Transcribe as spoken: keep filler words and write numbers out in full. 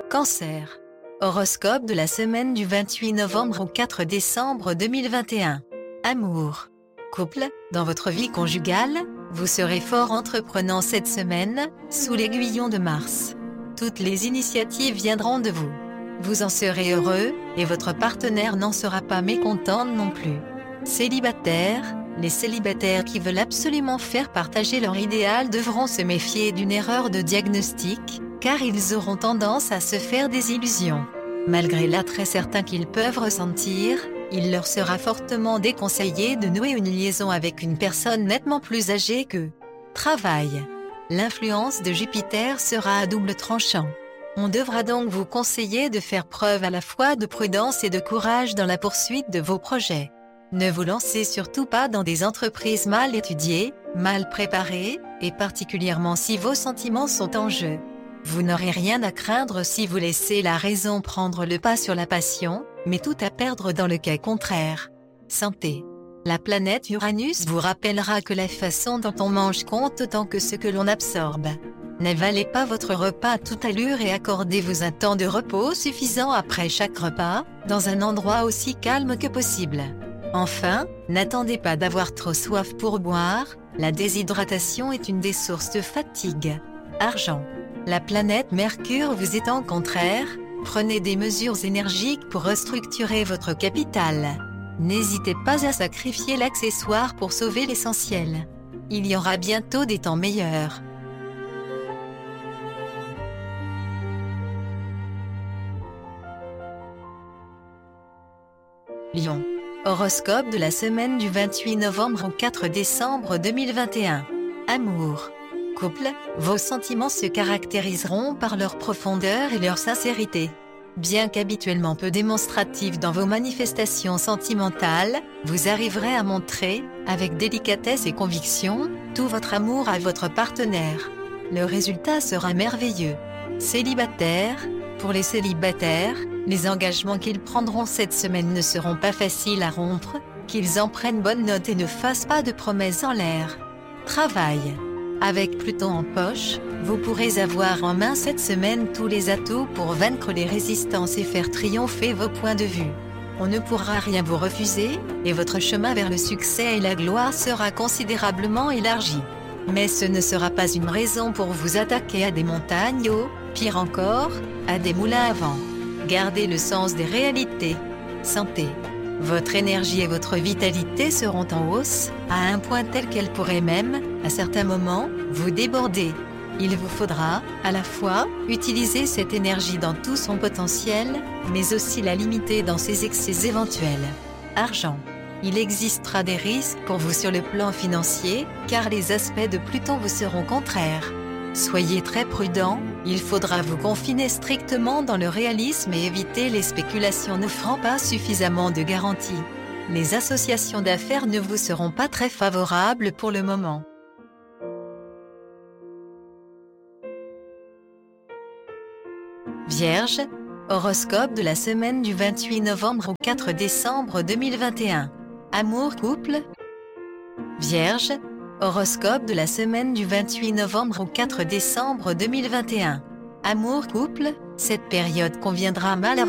Cancer. Horoscope de la semaine du vingt-huit novembre au quatre décembre deux mille vingt et un. Amour. Couple, dans votre vie conjugale, vous serez fort entreprenant cette semaine, sous l'aiguillon de Mars. Toutes les initiatives viendront de vous. Vous en serez heureux, et votre partenaire n'en sera pas mécontent non plus. Célibataire, les célibataires qui veulent absolument faire partager leur idéal devront se méfier d'une erreur de diagnostic, car ils auront tendance à se faire des illusions. Malgré l'attrait certain qu'ils peuvent ressentir, il leur sera fortement déconseillé de nouer une liaison avec une personne nettement plus âgée qu'eux. Travail. L'influence de Jupiter sera à double tranchant. On devra donc vous conseiller de faire preuve à la fois de prudence et de courage dans la poursuite de vos projets. Ne vous lancez surtout pas dans des entreprises mal étudiées, mal préparées, et particulièrement si vos sentiments sont en jeu. Vous n'aurez rien à craindre si vous laissez la raison prendre le pas sur la passion, mais tout à perdre dans le cas contraire. Santé. La planète Uranus vous rappellera que la façon dont on mange compte autant que ce que l'on absorbe. N'avalez pas votre repas à toute allure et accordez-vous un temps de repos suffisant après chaque repas, dans un endroit aussi calme que possible. Enfin, n'attendez pas d'avoir trop soif pour boire, la déshydratation est une des sources de fatigue. Argent. La planète Mercure vous est en contraire, prenez des mesures énergiques pour restructurer votre capital. N'hésitez pas à sacrifier l'accessoire pour sauver l'essentiel. Il y aura bientôt des temps meilleurs. Lion. Horoscope de la semaine du vingt-huit novembre au quatre décembre deux mille vingt et un. Amour. Couple, vos sentiments se caractériseront par leur profondeur et leur sincérité. Bien qu'habituellement peu démonstratifs dans vos manifestations sentimentales, vous arriverez à montrer, avec délicatesse et conviction, tout votre amour à votre partenaire. Le résultat sera merveilleux. Célibataire. Pour les célibataires, les engagements qu'ils prendront cette semaine ne seront pas faciles à rompre, qu'ils en prennent bonne note et ne fassent pas de promesses en l'air. Travail. Avec Pluton en poche, vous pourrez avoir en main cette semaine tous les atouts pour vaincre les résistances et faire triompher vos points de vue. On ne pourra rien vous refuser, et votre chemin vers le succès et la gloire sera considérablement élargi. Mais ce ne sera pas une raison pour vous attaquer à des montagnes ou, pire encore, à des moulins à vent. Gardez le sens des réalités. Santé. Votre énergie et votre vitalité seront en hausse, à un point tel qu'elles pourraient même, à certains moments, vous déborder. Il vous faudra, à la fois, utiliser cette énergie dans tout son potentiel, mais aussi la limiter dans ses excès éventuels. Argent. Il existera des risques pour vous sur le plan financier, car les aspects de Pluton vous seront contraires. Soyez très prudent, il faudra vous confiner strictement dans le réalisme et éviter les spéculations n'offrant pas suffisamment de garanties. Les associations d'affaires ne vous seront pas très favorables pour le moment. Vierge. Horoscope de la semaine du vingt-huit novembre au quatre décembre deux mille vingt et un. Amour couple. Vierge. Horoscope de la semaine du vingt-huit novembre au quatre décembre deux mille vingt et un. Amour couple, cette période conviendra mal à